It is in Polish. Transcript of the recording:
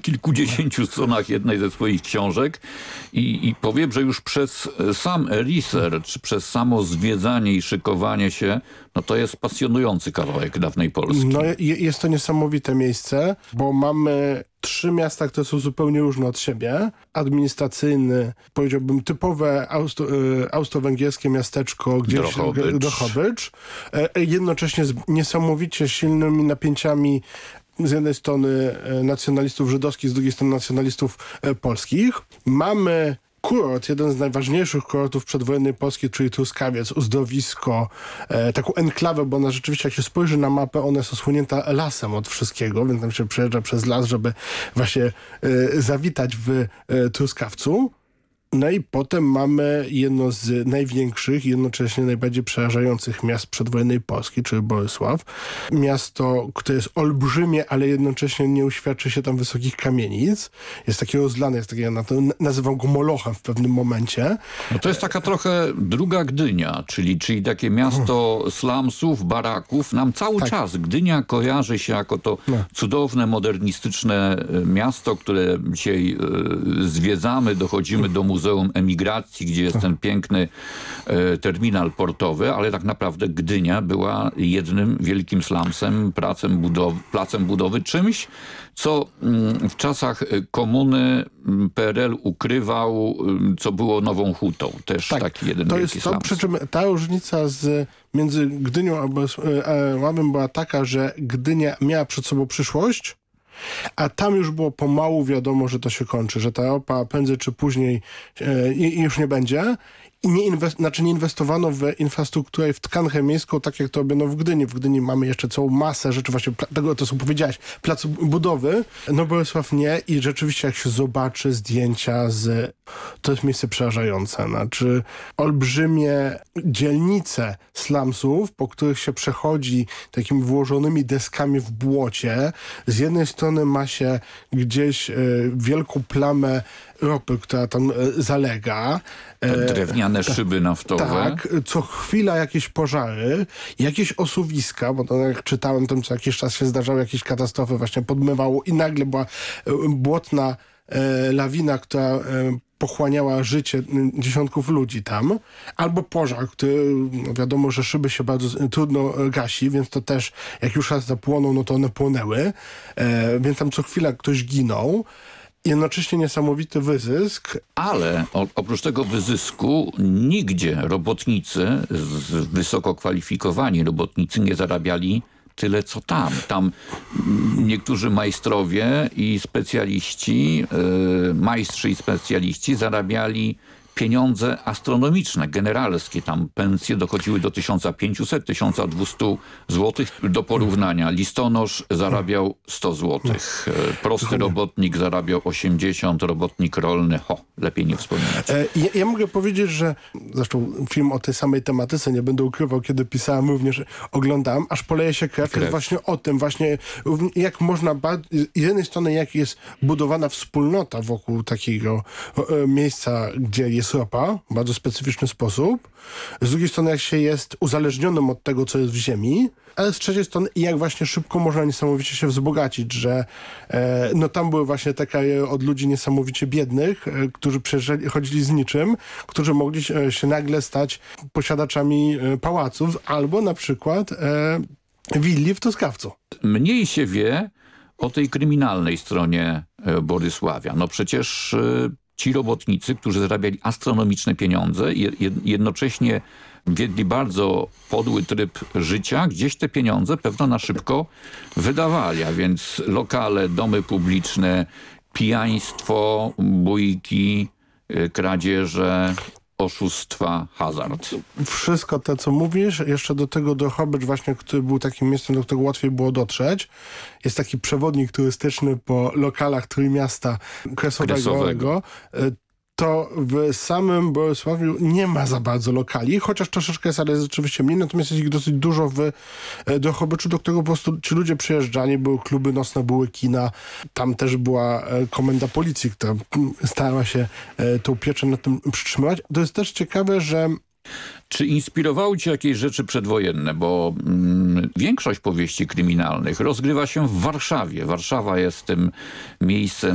kilkudziesięciu stronach jednej ze swoich książek i powiem, że już przez sam research, przez samo zwiedzanie i szykowanie się, no to jest pasjonujący kawałek dawnej Polski. No jest to niesamowite miejsce, bo mamy 3 miasta, które są zupełnie różne od siebie. Administracyjny, powiedziałbym typowe austro-węgierskie miasteczko gdzieś Drohobycz. Jednocześnie z niesamowicie silnymi napięciami z jednej strony nacjonalistów żydowskich, z drugiej strony nacjonalistów polskich. Mamy kurort, jeden z najważniejszych kurortów przedwojennej Polski, czyli Truskawiec, uzdrowisko, taką enklawę, bo ona rzeczywiście, jak się spojrzy na mapę, ona jest osłonięta lasem od wszystkiego, więc tam się przejeżdża przez las, żeby właśnie zawitać w Truskawcu. No i potem mamy jedno z największych i jednocześnie najbardziej przerażających miast przedwojennej Polski, czyli Bolesław. Miasto, które jest olbrzymie, ale jednocześnie nie uświadczy się tam wysokich kamienic. Jest takie rozlane, jest takie, ja nazywam go Molochem w pewnym momencie. No to jest taka trochę druga Gdynia, czyli takie miasto slumsów, baraków. Nam cały czas Gdynia kojarzy się jako to cudowne, modernistyczne miasto, które dzisiaj zwiedzamy, dochodzimy do Muzeum Emigracji, gdzie jest ten piękny terminal portowy, ale tak naprawdę Gdynia była jednym wielkim slumsem, placem budowy, czymś, co w czasach komuny PRL ukrywał, co było nową hutą. Też taki jeden to wielki jest to, slums. przy czym ta różnica między Gdynią a Bolesławem była taka, że Gdynia miała przed sobą przyszłość, a tam już było pomału wiadomo, że to się kończy, że ta ropa prędzej czy później już nie będzie. I nie inwestowano w infrastrukturę i w tkankę miejską, tak jak to robiono w Gdyni. W Gdyni mamy jeszcze całą masę rzeczy, właśnie tego, to co powiedziałeś, placu budowy. No Bolesław nie i rzeczywiście jak się zobaczy zdjęcia to jest miejsce przerażające. Znaczy olbrzymie dzielnice slumsów, po których się przechodzi takimi włożonymi deskami w błocie. Z jednej strony ma się gdzieś wielką plamę ropy, która tam zalega. Drewniane szyby naftowe. Tak, co chwila jakieś pożary, jakieś osuwiska, bo to jak czytałem, tam co jakiś czas się zdarzały jakieś katastrofy, właśnie podmywało i nagle była błotna lawina, która pochłaniała życie dziesiątków ludzi tam, albo pożar, który wiadomo, że szyby się bardzo trudno gasi, więc to też jak już raz zapłoną, no to one płonęły, więc tam co chwila ktoś ginął. Jednocześnie niesamowity wyzysk. Ale oprócz tego wyzysku nigdzie robotnicy, wysoko kwalifikowani robotnicy nie zarabiali tyle co tam. Tam niektórzy majstrowie i specjaliści, majstrzy i specjaliści zarabiali pieniądze astronomiczne, generalskie. Tam pensje dochodziły do 1500-1200 zł. Do porównania listonosz zarabiał 100 zł. Prosty robotnik zarabiał 80, robotnik rolny, lepiej nie wspominać. Ja mogę powiedzieć, że zresztą film o tej samej tematyce, nie będę ukrywał, kiedy pisałem, również oglądałem, aż poleje się krew. Jest właśnie o tym, właśnie jak można, z jednej strony jak jest budowana wspólnota wokół takiego miejsca, gdzie jest ropa, w bardzo specyficzny sposób. Z drugiej strony jak się jest uzależnionym od tego, co jest w ziemi, ale z trzeciej strony jak właśnie szybko można niesamowicie się wzbogacić, że tam były właśnie te kraje od ludzi niesamowicie biednych, którzy chodzili z niczym, którzy mogli się nagle stać posiadaczami pałaców albo na przykład willi w Truskawcu. Mniej się wie o tej kryminalnej stronie Bolesławia. No przecież ci robotnicy, którzy zarabiali astronomiczne pieniądze, jednocześnie wiedli bardzo podły tryb życia, gdzieś te pieniądze pewno na szybko wydawali, a więc lokale, domy publiczne, pijaństwo, bójki, kradzieże, oszustwa, hazard. Wszystko to, co mówisz, jeszcze do tego Drohobycz właśnie, który był takim miejscem, do którego łatwiej było dotrzeć. Jest taki przewodnik turystyczny po lokalach Trójmiasta Kresowego. To w samym Bolesławiu nie ma za bardzo lokali, chociaż troszeczkę jest, ale jest rzeczywiście mniej, natomiast jest ich dosyć dużo w Drohobyczu, do którego po prostu ci ludzie przyjeżdżali, były kluby nocne, były kina, tam też była komenda policji, która starała się tą pieczę nad tym przytrzymywać. To jest też ciekawe, że czy inspirowały cię jakieś rzeczy przedwojenne? Bo większość powieści kryminalnych rozgrywa się w Warszawie. Warszawa jest tym miejscem